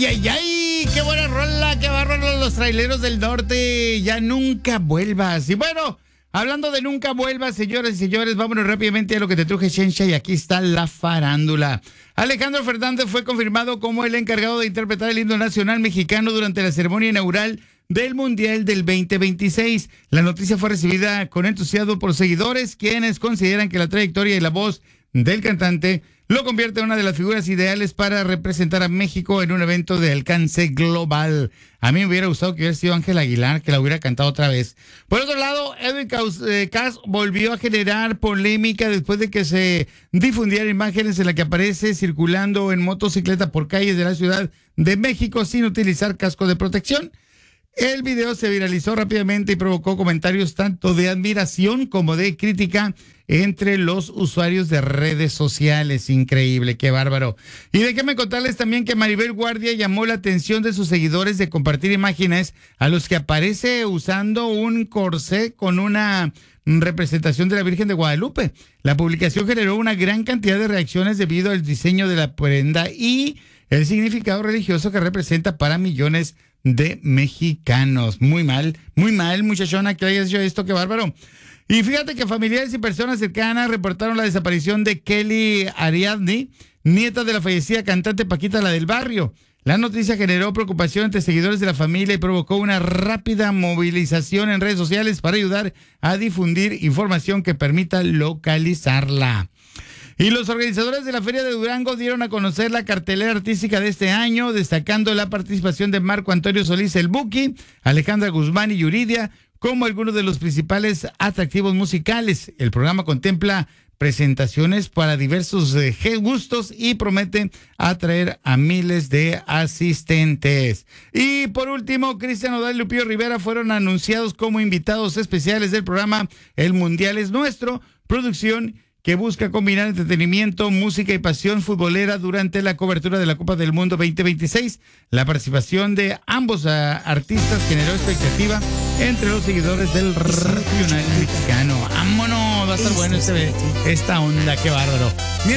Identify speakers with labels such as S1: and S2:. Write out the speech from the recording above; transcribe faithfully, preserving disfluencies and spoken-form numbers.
S1: Ay, ay, ay, qué buena rola, qué bárbaros los traileros del norte. Ya nunca vuelvas. Y bueno, hablando de nunca vuelvas, señoras y señores, vámonos rápidamente a lo que te truje Shencha y aquí está la farándula. Alejandro Fernández fue confirmado como el encargado de interpretar el himno nacional mexicano durante la ceremonia inaugural del Mundial del veinte veintiséis. La noticia fue recibida con entusiasmo por seguidores, quienes consideran que la trayectoria y la voz del cantante lo convierte en una de las figuras ideales para representar a México en un evento de alcance global. A mí me hubiera gustado que hubiera sido Ángel Aguilar, que la hubiera cantado otra vez. Por otro lado, Edwin Cass volvió a generar polémica después de que se difundieran imágenes en las que aparece circulando en motocicleta por calles de la Ciudad de México sin utilizar casco de protección. El video se viralizó rápidamente y provocó comentarios tanto de admiración como de crítica entre los usuarios de redes sociales. Increíble, qué bárbaro. Y déjenme contarles también que Maribel Guardia llamó la atención de sus seguidores de compartir imágenes a los que aparece usando un corsé con una representación de la Virgen de Guadalupe. La publicación generó una gran cantidad de reacciones debido al diseño de la prenda y el significado religioso que representa para millones de mexicanos. Muy mal, muy mal, muchachona, que hayas hecho esto, qué bárbaro. Y fíjate que familiares y personas cercanas reportaron la desaparición de Kelly Ariadne, nieta de la fallecida cantante Paquita la del Barrio. La noticia generó preocupación entre seguidores de la familia y provocó una rápida movilización en redes sociales para ayudar a difundir información que permita localizarla. Y los organizadores de la Feria de Durango dieron a conocer la cartelera artística de este año, destacando la participación de Marco Antonio Solís el Buki, Alejandra Guzmán y Yuridia como algunos de los principales atractivos musicales. El programa contempla presentaciones para diversos eh, gustos y promete atraer a miles de asistentes. Y por último, Cristian Nodal y Lupillo Rivera fueron anunciados como invitados especiales del programa El Mundial es Nuestro, producción que busca combinar entretenimiento, música y pasión futbolera durante la cobertura de la Copa del Mundo veinte veintiséis. La participación de ambos uh, artistas generó expectativa entre los seguidores del regional mexicano. ¡Vámonos! Va a estar bueno este, esta onda, qué bárbaro.